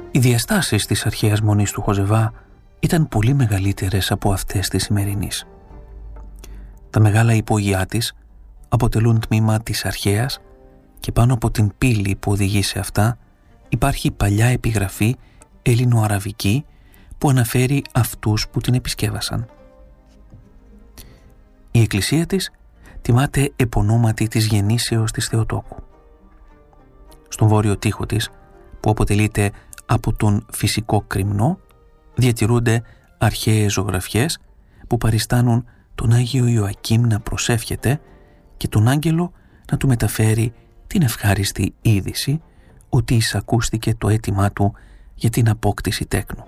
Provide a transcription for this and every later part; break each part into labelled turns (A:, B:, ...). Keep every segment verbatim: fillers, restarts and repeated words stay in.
A: Οι διαστάσεις της αρχαίας μονής του Χοζεβά ήταν πολύ μεγαλύτερες από αυτές της σημερινής. Τα μεγάλα υπόγειά της αποτελούν τμήμα της αρχαίας και πάνω από την πύλη που οδηγεί σε αυτά υπάρχει παλιά επιγραφή ελληνοαραβική που αναφέρει αυτούς που την επισκέβασαν. Η εκκλησία της τιμάται επωνόματι της γεννήσεως της Θεοτόκου. Στον βόρειο τοίχο της, που αποτελείται από τον φυσικό κρημνό, διατηρούνται αρχαίες ζωγραφιές που παριστάνουν τον Άγιο Ιωακήμ να προσεύχεται και τον άγγελο να του μεταφέρει την ευχάριστη είδηση ότι εισακούστηκε το αίτημά του για την απόκτηση τέκνου.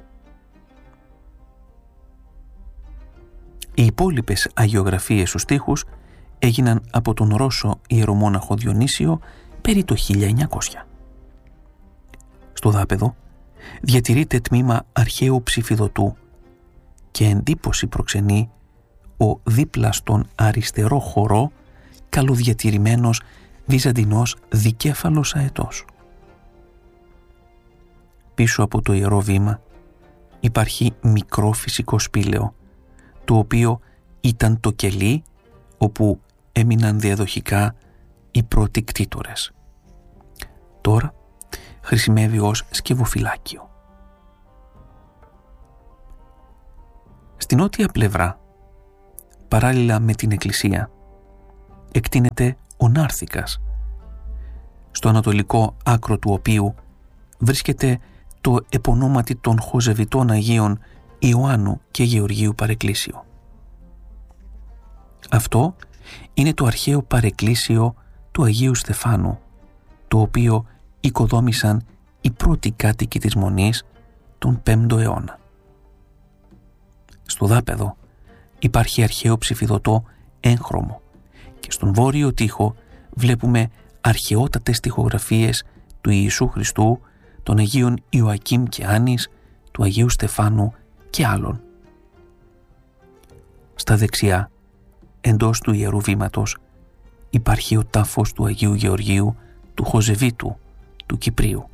A: Οι υπόλοιπες αγιογραφίες στους τοίχους έγιναν από τον Ρώσο ιερομόναχο Διονύσιο περί το χίλια εννιακόσια. Στο δάπεδο διατηρείται τμήμα αρχαίου ψηφιδωτού και εντύπωση προξενεί ο δίπλα στον αριστερό χορό καλοδιατηρημένος βυζαντινός δικέφαλος αετός. Πίσω από το ιερό βήμα υπάρχει μικρό φυσικό σπήλαιο, το οποίο ήταν το κελί όπου έμειναν διαδοχικά οι πρώτοι κτήτορες. Τώρα χρησιμεύει ως σκευοφυλάκιο. Στην νότια πλευρά, παράλληλα με την εκκλησία, εκτείνεται ο Νάρθικας, στο ανατολικό άκρο του οποίου βρίσκεται το επωνόματι των Χοζεβιτών Αγίων Ιωάννου και Γεωργίου παρεκκλήσιο. Αυτό είναι το αρχαίο παρεκκλήσιο του Αγίου Στεφάνου, το οποίο οικοδόμησαν οι πρώτοι κάτοικοι της Μονής τον πέμπτο αιώνα. Στο δάπεδο υπάρχει αρχαίο ψηφιδωτό έγχρωμο και στον βόρειο τοίχο βλέπουμε αρχαιότατες τοιχογραφίες του Ιησού Χριστού, των Αγίων Ιωακήμ και Άννης, του Αγίου Στεφάνου και άλλων. Στα δεξιά, εντός του Ιερού Βήματος, υπάρχει ο τάφος του Αγίου Γεωργίου, του Χοζεβίτου, του Κυπρίου.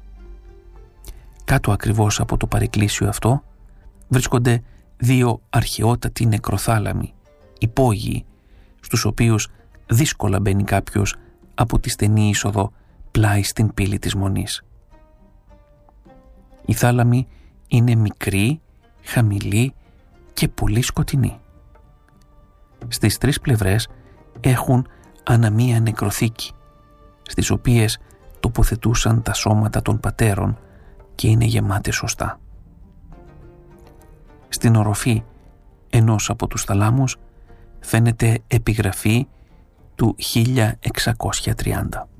A: Κάτω ακριβώς από το παρεκκλήσιο αυτό βρίσκονται δύο αρχαιότατοι νεκροθάλαμοι, υπόγειοι, στους οποίους δύσκολα μπαίνει κάποιος από τη στενή είσοδο πλάι στην πύλη της Μονής. Οι θάλαμοι είναι μικροί, χαμηλοί και πολύ σκοτεινοί. Στις τρεις πλευρές έχουν ανά μία νεκροθήκη, στις οποίες τοποθετούσαν τα σώματα των πατέρων και είναι γεμάτες σωστά. Στην οροφή ενός από τους θαλάμους φαίνεται επιγραφή του χίλια εξακόσια τριάντα.